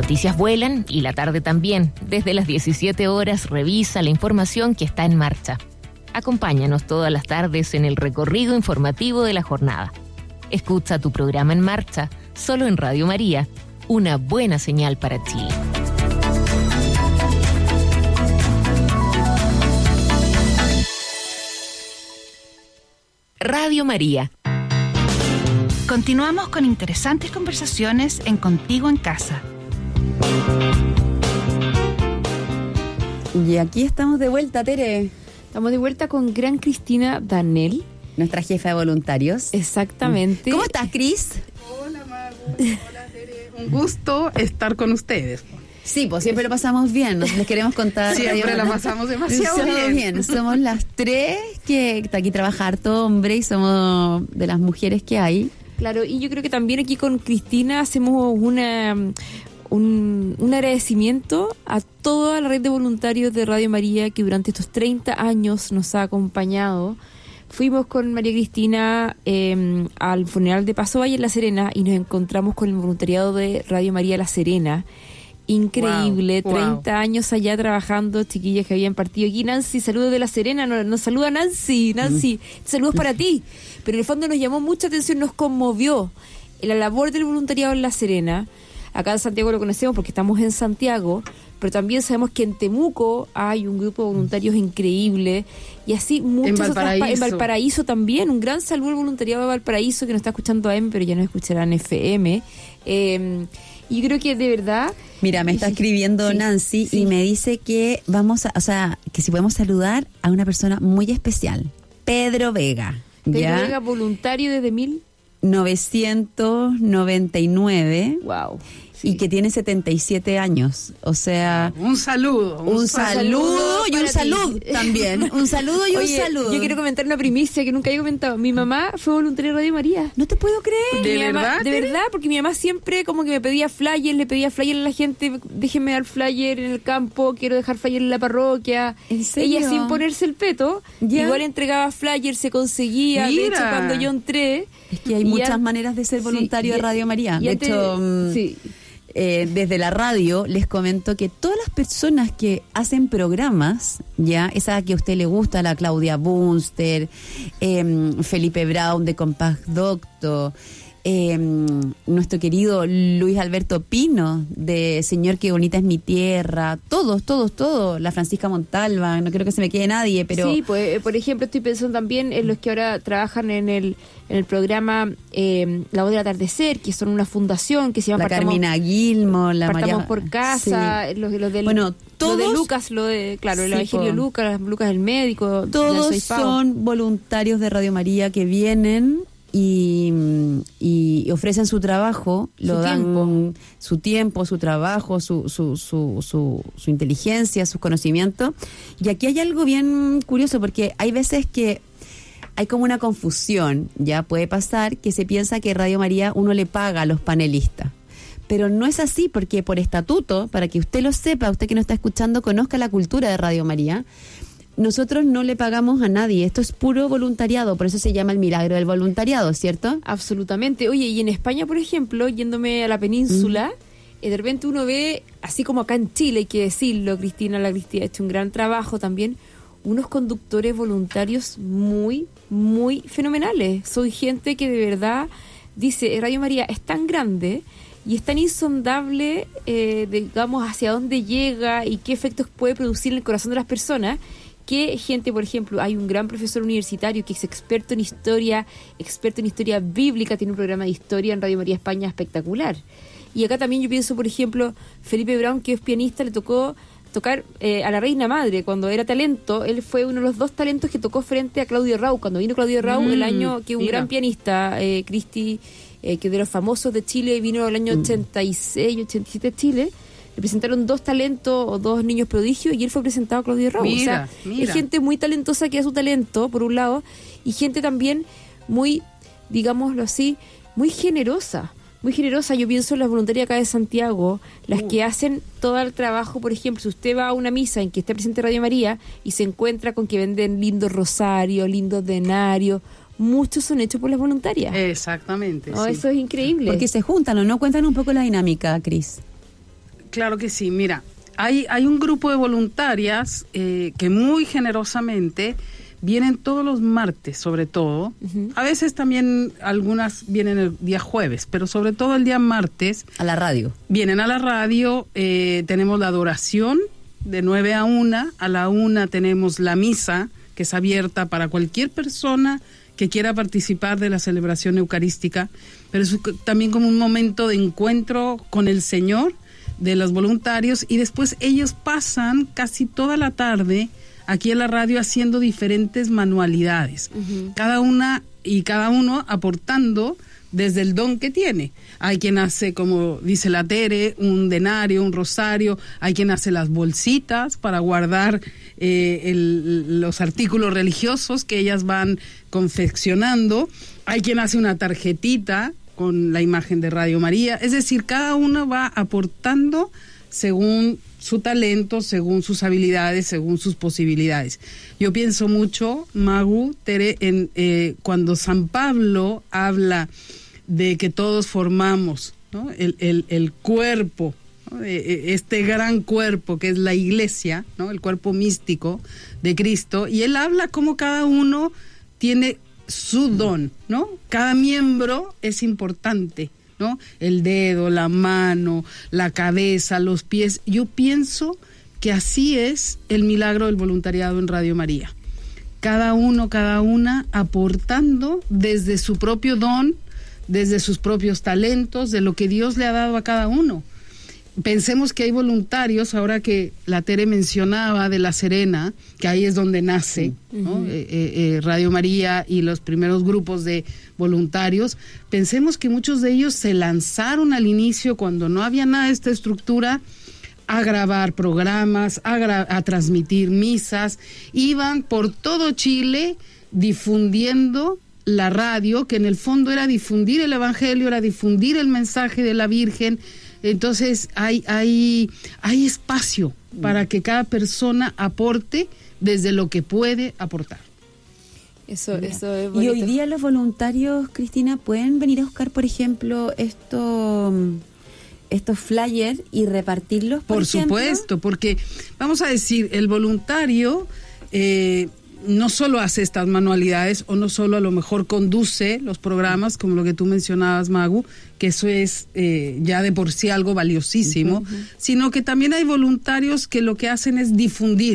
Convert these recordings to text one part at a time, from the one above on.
noticias vuelan y la tarde también. Desde las 17 horas revisa la información que está en marcha. Acompáñanos todas las tardes en el recorrido informativo de la jornada. Escucha tu programa en marcha, solo en Radio María, una buena señal para Chile. Radio María. Continuamos con interesantes conversaciones en Contigo en Casa. Y aquí estamos de vuelta, Tere. Estamos de vuelta con gran Cristina Danell, nuestra jefa de voluntarios. Exactamente. ¿Cómo estás, Cris? Hola, Magu. Hola, Tere. Un gusto estar con ustedes. Sí, pues siempre lo pasamos bien, nos les queremos contar. Siempre la pasamos demasiado bien. Somos las tres que está aquí trabaja harto hombre y somos de las mujeres que hay. Claro, y yo creo que también aquí con Cristina hacemos un agradecimiento a toda la red de voluntarios de Radio María que durante estos 30 años nos ha acompañado. Fuimos con María Cristina al funeral de Paso Valle en La Serena y nos encontramos con el voluntariado de Radio María La Serena. Increíble, wow, 30 años allá trabajando, chiquillas que habían partido aquí. Nancy, saludos de La Serena, nos saluda Nancy, saludos para ti. Pero en el fondo nos llamó mucha atención, nos conmovió la labor del voluntariado en La Serena. Acá en Santiago lo conocemos porque estamos en Santiago, pero también sabemos que en Temuco hay un grupo de voluntarios increíble y así muchas otras en Valparaíso también. Un gran saludo al voluntariado de Valparaíso que nos está escuchando AM, pero ya nos escucharán FM. Y creo que de verdad... Mira, me está escribiendo Nancy y me dice que que si podemos saludar a una persona muy especial, Pedro Vega. Pedro Vega, voluntario desde 1999. Wow. Y que tiene 77 años, o sea... Un saludo y un salud también. Un saludo y un saludo. Yo quiero comentar una primicia que nunca he comentado. Mi mamá fue voluntaria de Radio María. No te puedo creer. ¿De verdad? De verdad, porque mi mamá siempre como que me pedía flyers, le pedía flyers a la gente, déjenme dar flyer en el campo, quiero dejar flyer en la parroquia. ¿En serio? Ella sin ponerse el peto, igual entregaba flyers, se conseguía. Mira. De hecho, cuando yo entré... Es que hay muchas maneras de ser voluntario de Radio María. De hecho... desde la radio les comento que todas las personas que hacen programas, ya esa que a usted le gusta, la Claudia Bunster, Felipe Brown de Compact Doctor, nuestro querido Luis Alberto Pino de Señor qué bonita es mi tierra, todos, la Francisca Montalva, no creo que se me quede nadie, pero... Sí, pues, por ejemplo, estoy pensando también en los que ahora trabajan en el programa La Voz del Atardecer, que son una fundación que se llama la Carmina Guilmo, la Partamos María... por Casa, sí. los del... Bueno, todos... Lo de Lucas, el Evangelio Lucas el médico... Todos son voluntarios de Radio María que vienen... Y ofrecen su trabajo, su tiempo, su trabajo, su inteligencia, sus conocimientos. Y aquí hay algo bien curioso, porque hay veces que hay como una confusión, ya puede pasar que se piensa que Radio María uno le paga a los panelistas. Pero no es así, porque por estatuto, para que usted lo sepa, usted que nos está escuchando, conozca la cultura de Radio María, nosotros no le pagamos a nadie, esto es puro voluntariado, por eso se llama el milagro del voluntariado, ¿cierto? Absolutamente. Oye, y en España, por ejemplo, yéndome a la península, de repente uno ve, así como acá en Chile, hay que decirlo, Cristina ha hecho un gran trabajo también, unos conductores voluntarios muy, muy fenomenales. Soy gente que de verdad dice, Radio María es tan grande y es tan insondable, digamos, hacia dónde llega y qué efectos puede producir en el corazón de las personas, que gente, por ejemplo, hay un gran profesor universitario que es experto en historia bíblica, tiene un programa de historia en Radio María España espectacular. Y acá también yo pienso, por ejemplo, Felipe Brown, que es pianista, le tocó tocar a la Reina Madre cuando era talento. Él fue uno de los 2 talentos que tocó frente a Claudio Rau, cuando vino Claudio Rau el año que un gran pianista, Cristi, que de los famosos de Chile, vino el año 86, 87 a Chile. Le presentaron 2 talentos o 2 niños prodigios y él fue presentado a Claudio Rau. O sea, es gente muy talentosa que da su talento, por un lado, y gente también muy, digámoslo así, muy generosa. Yo pienso en las voluntarias acá de Santiago, las que hacen todo el trabajo. Por ejemplo, si usted va a una misa en que esté presente Radio María y se encuentra con que venden lindos rosarios, lindos denarios, muchos son hechos por las voluntarias. Exactamente. Oh, sí. Eso es increíble. Porque se juntan, ¿o no? Cuentan un poco la dinámica, Cris. Claro que sí, mira, hay un grupo de voluntarias que muy generosamente vienen todos los martes, sobre todo. A veces también algunas vienen el día jueves, pero sobre todo el día martes. A la radio. Vienen a la radio, tenemos la adoración de 9 a 1. A la 1 tenemos la misa, que es abierta para cualquier persona que quiera participar de la celebración eucarística, pero es también como un momento de encuentro con el Señor de los voluntarios, y después ellos pasan casi toda la tarde aquí en la radio haciendo diferentes manualidades, cada una y cada uno aportando desde el don que tiene. Hay quien hace, como dice la Tere, un denario, un rosario, hay quien hace las bolsitas para guardar los artículos religiosos que ellas van confeccionando, hay quien hace una tarjetita con la imagen de Radio María, es decir, cada uno va aportando según su talento, según sus habilidades, según sus posibilidades. Yo pienso mucho, Magu, Tere, en cuando San Pablo habla de que todos formamos, ¿no?, el cuerpo, ¿no?, este gran cuerpo que es la iglesia, ¿no?, el cuerpo místico de Cristo, y él habla como cada uno tiene su don, ¿no? Cada miembro es importante, ¿no? El dedo, la mano, la cabeza, los pies. Yo pienso que así es el milagro del voluntariado en Radio María. Cada uno, cada una aportando desde su propio don, desde sus propios talentos, de lo que Dios le ha dado a cada uno. Pensemos que hay voluntarios, ahora que la Tere mencionaba de La Serena, que ahí es donde nace, ¿no?, Radio María y los primeros grupos de voluntarios. Pensemos que muchos de ellos se lanzaron al inicio, cuando no había nada de esta estructura, a grabar programas, a transmitir misas, iban por todo Chile difundiendo la radio, que en el fondo era difundir el Evangelio, era difundir el mensaje de la Virgen. Entonces hay espacio para que cada persona aporte desde lo que puede aportar. Eso es bonito. Y hoy día los voluntarios, Cristina, pueden venir a buscar, por ejemplo, estos flyers y repartirlos, por ejemplo. Supuesto, porque vamos a decir, el voluntario no solo hace estas manualidades, o no solo a lo mejor conduce los programas, como lo que tú mencionabas, Magu, que eso es ya de por sí algo valiosísimo, sino que también hay voluntarios que lo que hacen es difundir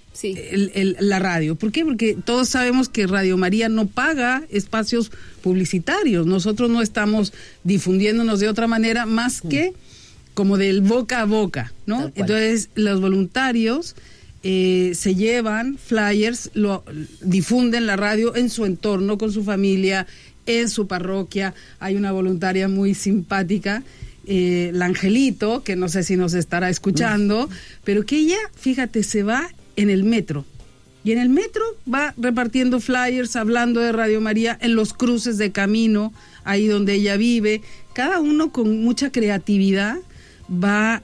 la radio. ¿Por qué? Porque todos sabemos que Radio María no paga espacios publicitarios. Nosotros no estamos difundiéndonos de otra manera más que como del boca a boca, ¿no? Entonces, los voluntarios se llevan flyers, lo difunden la radio en su entorno, con su familia, en su parroquia. Hay una voluntaria muy simpática, la Angelito, que no sé si nos estará escuchando, pero que ella, fíjate, se va en el metro, y en el metro va repartiendo flyers, hablando de Radio María, en los cruces de camino, ahí donde ella vive. Cada uno con mucha creatividad va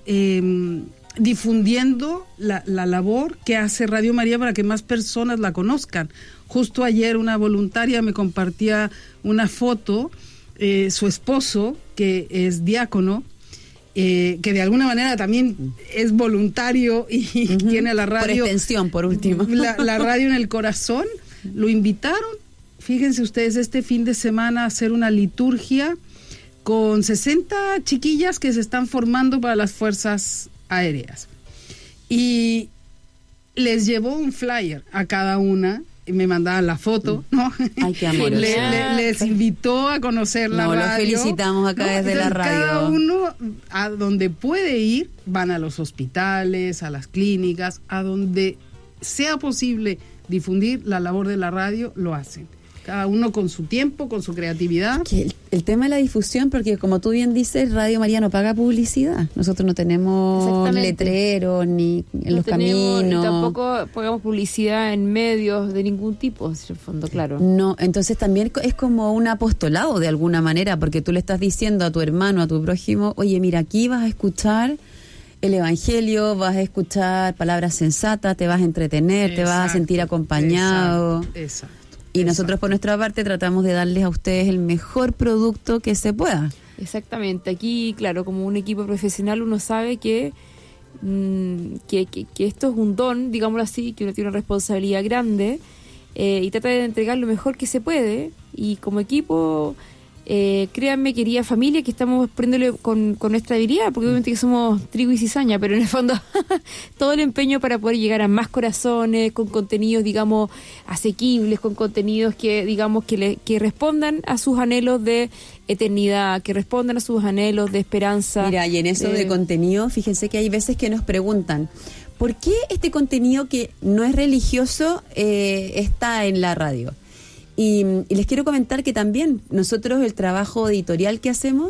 difundiendo la labor que hace Radio María para que más personas la conozcan. Justo ayer una voluntaria me compartía una foto, su esposo, que es diácono, que de alguna manera también es voluntario y tiene la radio... Por extensión, por último. La radio en el corazón. Lo invitaron, fíjense ustedes, este fin de semana a hacer una liturgia con 60 chiquillas que se están formando para las fuerzas aéreas, y les llevó un flyer a cada una, y me mandaban la foto, ¿no? Ay, qué amor. Les invitó a conocer la radio. Los felicitamos acá, ¿no?, desde la radio. Cada uno a donde puede ir, van a los hospitales, a las clínicas, a donde sea posible difundir la labor de la radio, lo hacen. Cada uno con su tiempo, con su creatividad. Que el tema de la difusión, porque como tú bien dices, Radio María no paga publicidad. Nosotros no tenemos letreros ni en los caminos. Y tampoco pagamos publicidad en medios de ningún tipo, en el fondo, claro. No, entonces también es como un apostolado de alguna manera, porque tú le estás diciendo a tu hermano, a tu prójimo, oye, mira, aquí vas a escuchar el Evangelio, vas a escuchar palabras sensatas, te vas a entretener, te vas a sentir acompañado. Exacto. Y nosotros por nuestra parte tratamos de darles a ustedes el mejor producto que se pueda. Exactamente. Aquí, claro, como un equipo profesional uno sabe que esto es un don, digámoslo así, que uno tiene una responsabilidad grande y trata de entregar lo mejor que se puede. Y como equipo, créanme, querida familia, que estamos poniéndole con nuestra habilidad, porque obviamente que somos trigo y cizaña, pero en el fondo todo el empeño para poder llegar a más corazones, con contenidos, digamos, asequibles, con contenidos que, digamos, que respondan a sus anhelos de eternidad, que respondan a sus anhelos de esperanza. Mira, y en eso de contenido, fíjense que hay veces que nos preguntan, ¿por qué este contenido que no es religioso está en la radio? Y les quiero comentar que también nosotros el trabajo editorial que hacemos,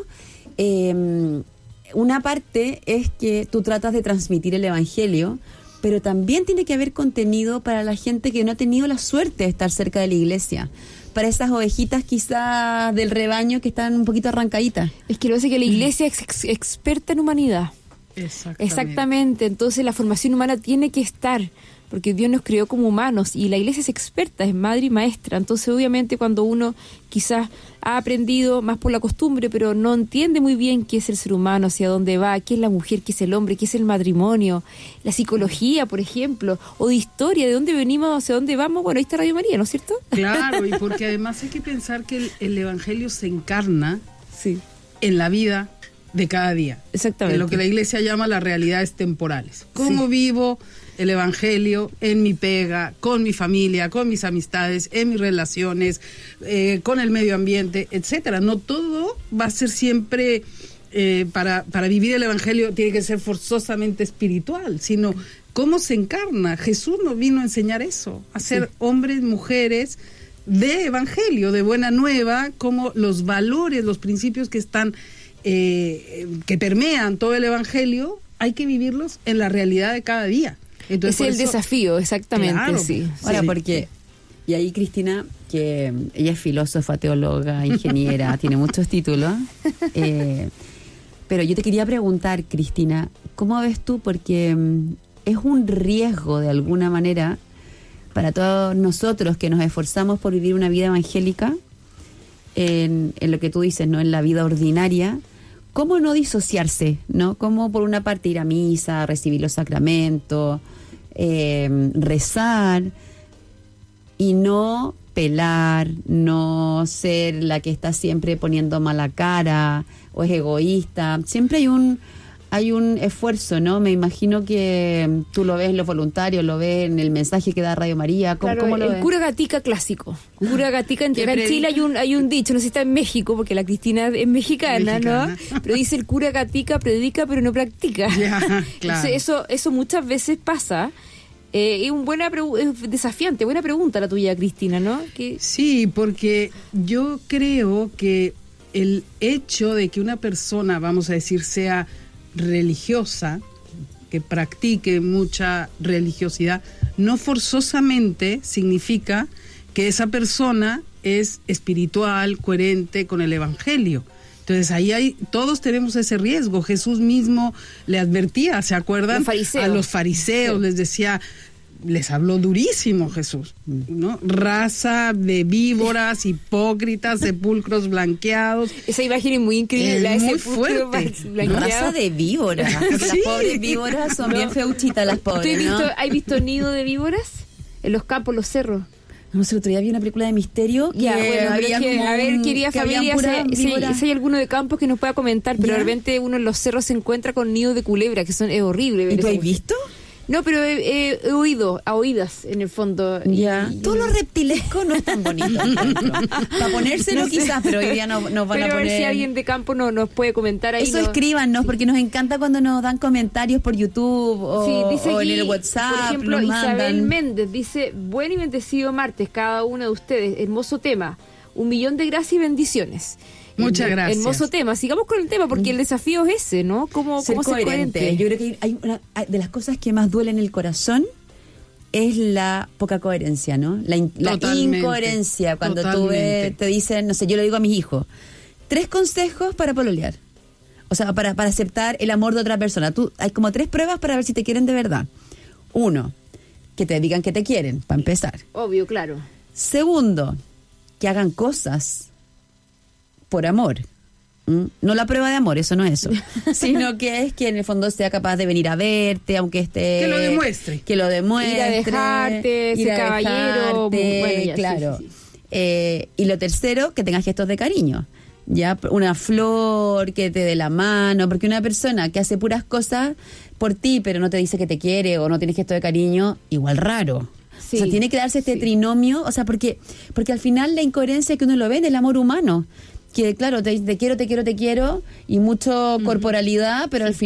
una parte es que tú tratas de transmitir el Evangelio, pero también tiene que haber contenido para la gente que no ha tenido la suerte de estar cerca de la iglesia, para esas ovejitas quizás del rebaño que están un poquito arrancaditas. Es que lo hace que la iglesia es experta en humanidad. Exactamente. Entonces la formación humana tiene que estar, porque Dios nos creó como humanos y la iglesia es experta, es madre y maestra. Entonces obviamente cuando uno quizás ha aprendido más por la costumbre, pero no entiende muy bien qué es el ser humano, hacia dónde va, qué es la mujer, qué es el hombre, qué es el matrimonio, la psicología, por ejemplo, o de historia, de dónde venimos, hacia dónde vamos, bueno, ahí está Radio María, ¿no es cierto? Claro, y porque además hay que pensar que el Evangelio se encarna sí. en la vida de cada día. Exactamente. En lo que la iglesia llama las realidades temporales. ¿Cómo vivo el Evangelio en mi pega, con mi familia, con mis amistades, en mis relaciones, con el medio ambiente, etcétera? No todo va a ser siempre, para vivir el Evangelio tiene que ser forzosamente espiritual, sino cómo se encarna. Jesús nos vino a enseñar eso, a ser hombres, mujeres de Evangelio, de buena nueva, como los valores, los principios que están que permean todo el Evangelio, hay que vivirlos en la realidad de cada día. Entonces, es el desafío, exactamente. Claro, sí. Ahora, porque, y ahí Cristina, que ella es filósofa, teóloga, ingeniera, tiene muchos títulos, pero yo te quería preguntar, Cristina, ¿cómo ves tú? Porque es un riesgo de alguna manera para todos nosotros que nos esforzamos por vivir una vida evangélica, en lo que tú dices, ¿no? En la vida ordinaria. ¿Cómo no disociarse, no? ¿Cómo por una parte ir a misa, recibir los sacramentos, rezar y no pelar, no ser la que está siempre poniendo mala cara o es egoísta? Siempre hay un esfuerzo, ¿no? Me imagino que tú lo ves en los voluntarios, lo ves en el mensaje que da Radio María. ¿Cómo lo ves? El cura gatica clásico. Cura gatica, en Chile hay un dicho, no sé si está en México, porque la Cristina es mexicana, ¿no? Pero dice el cura gatica predica pero no practica. Ya, claro. Eso muchas veces pasa. Es desafiante, buena pregunta la tuya, Cristina, ¿no? Sí, porque yo creo que el hecho de que una persona, vamos a decir, sea religiosa, que practique mucha religiosidad, no forzosamente significa que esa persona es espiritual, coherente con el Evangelio. Entonces ahí todos tenemos ese riesgo. Jesús mismo le advertía, ¿se acuerdan? A los fariseos, les decía, les habló durísimo Jesús, ¿no? Raza de víboras, hipócritas, sepulcros blanqueados. Esa imagen es muy increíble. Es muy fuerte. Raza de víboras. Porque las pobres víboras son bien feuchitas, las pobres, ¿no? ¿Has visto nido de víboras? En los campos, los cerros. No sé, el otro día vi una película de misterio que había a ver, querida familia, si hay alguno de campos que nos pueda comentar, pero de repente uno en los cerros se encuentra con nidos de culebra, que es horrible. ¿Y tú has visto? No, pero he oído, a oídas, en el fondo. Ya. Todo lo reptilesco no es tan bonito. Para ponérselo quizás, pero hoy día no van a poner... Pero a ver si alguien de campo nos puede comentar ahí. Eso escríbanos, porque nos encanta cuando nos dan comentarios por YouTube o, dice o aquí, en el WhatsApp. Por ejemplo, Isabel Méndez dice, buen y bendecido martes cada uno de ustedes, hermoso tema, 1.000.000 de gracias y bendiciones. Muchas gracias. Hermoso tema. Sigamos con el tema porque el desafío es ese, ¿no? ¿Cómo ser coherente? Yo creo que hay de las cosas que más duelen en el corazón es la poca coherencia, ¿no? La incoherencia. Cuando tú te dicen, no sé, yo le digo a mis hijos, 3 consejos para pololear. O sea, para aceptar el amor de otra persona. Hay como 3 pruebas para ver si te quieren de verdad. 1, que te digan que te quieren, para empezar. Obvio, claro. 2, que hagan cosas por amor. No la prueba de amor, eso no es eso. Sino que es que en el fondo sea capaz de venir a verte, aunque esté... Que lo demuestre. Que lo demuestre. Ir a dejarte, ser caballero. Bueno, ya, claro. sí. Y lo tercero, que tengas gestos de cariño. Ya, una flor, que te dé la mano, porque una persona que hace puras cosas por ti, pero no te dice que te quiere o no tiene gesto de cariño, igual raro. Sí, o sea, tiene que darse este trinomio, o sea, porque al final la incoherencia que uno lo ve del amor humano, que claro, te quiero, y mucho corporalidad, pero al final